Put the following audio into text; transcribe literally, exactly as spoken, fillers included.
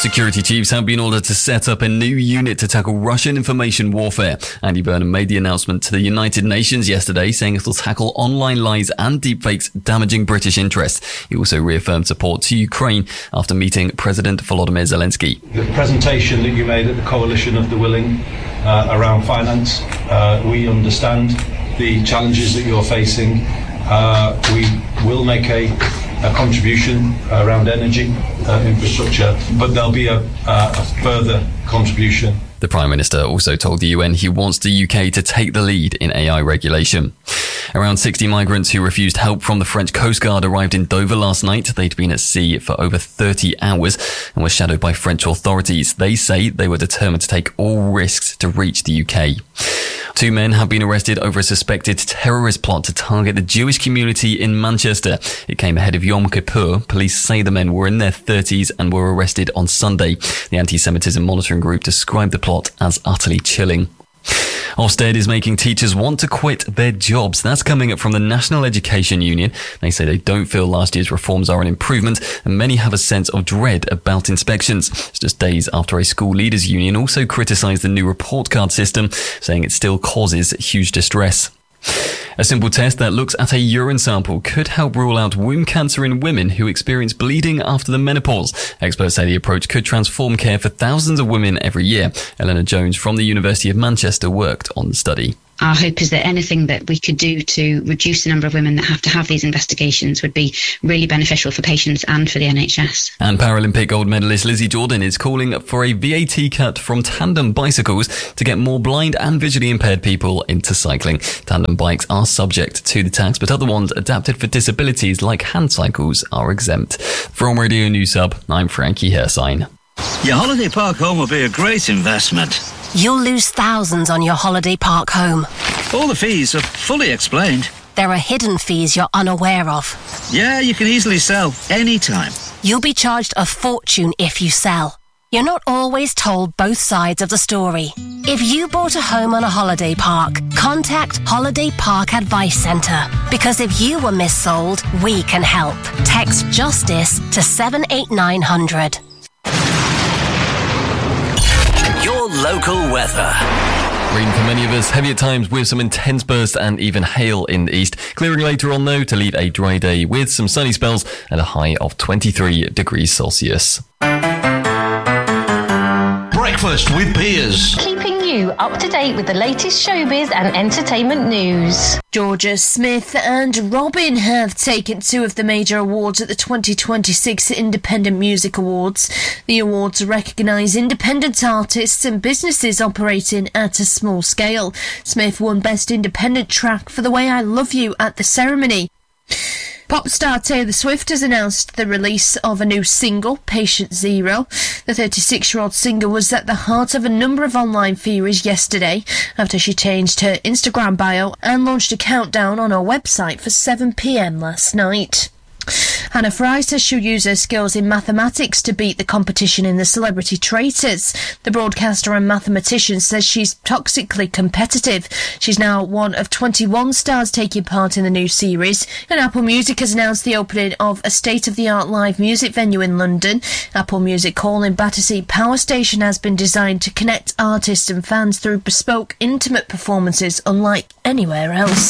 Security chiefs have been ordered to set up a new unit to tackle Russian information warfare. Andy Burnham made the announcement to the United Nations yesterday, saying it'll tackle online lies and deepfakes damaging British interests. He also reaffirmed support to Ukraine after meeting President Volodymyr Zelensky. The presentation that you made at the Coalition of the Willing uh, around finance, uh, we understand the challenges that you're facing. Uh, we will make a a contribution around energy uh, infrastructure, but there'll be a, uh, a further contribution. The Prime Minister also told the U N he wants the U K to take the lead in A I regulation. Around sixty migrants who refused help from the French Coast Guard arrived in Dover last night. They'd been at sea for over thirty hours and were shadowed by French authorities. They say they were determined to take all risks to reach the U K. Two men have been arrested over a suspected terrorist plot to target the Jewish community in Manchester. It came ahead of Yom Kippur. Police say the men were in their thirties and were arrested on Sunday. The Anti-Semitism Monitoring Group described the plot as utterly chilling. Ofsted is making teachers want to quit their jobs. That's coming up from the National Education Union. They say they don't feel last year's reforms are an improvement, and many have a sense of dread about inspections. It's just days after a school leaders union also criticised the new report card system, saying it still causes huge distress. A simple test that looks at a urine sample could help rule out womb cancer in women who experience bleeding after the menopause. Experts say the approach could transform care for thousands of women every year. Eleanor Jones from the University of Manchester worked on the study. Our hope is that anything that we could do to reduce the number of women that have to have these investigations would be really beneficial for patients and for the N H S. And Paralympic gold medalist Lizzie Jordan is calling for a V A T cut from tandem bicycles to get more blind and visually impaired people into cycling. Tandem bikes are subject to the tax, but other ones adapted for disabilities like hand cycles are exempt. From Radio News Hub, I'm Frankie Hersign. Your holiday park home will be a great investment. You'll lose thousands on your holiday park home. All the fees are fully explained. There are hidden fees you're unaware of. Yeah, you can easily sell anytime. You'll be charged a fortune if you sell. You're not always told both sides of the story. If you bought a home on a holiday park, contact Holiday Park Advice Centre. Because if you were missold, we can help. Text JUSTICE to seven eight nine hundred. Your local weather. Rain for many of us, heavy at times with some intense bursts and even hail in the east. Clearing later on though to leave a dry day with some sunny spells and a high of twenty-three degrees Celsius. Breakfast with Piers. Keeping you up to date with the latest showbiz and entertainment news. Jorja Smith and Robin have taken two of the major awards at the twenty twenty-six Independent Music Awards. The awards recognise independent artists and businesses operating at a small scale. Smith won Best Independent Track for The Way I Love You at the ceremony. Pop star Taylor Swift has announced the release of a new single, Patient Zero. The thirty-six-year-old singer was at the heart of a number of online theories yesterday after she changed her Instagram bio and launched a countdown on her website for seven p.m. last night. Hannah Fry says she'll use her skills in mathematics to beat the competition in the Celebrity Traitors. The broadcaster and mathematician says she's toxically competitive. She's now one of twenty-one stars taking part in the new series, and Apple Music has announced the opening of a state-of-the-art live music venue in London. Apple Music Hall in Battersea Power Station has been designed to connect artists and fans through bespoke, intimate performances unlike anywhere else.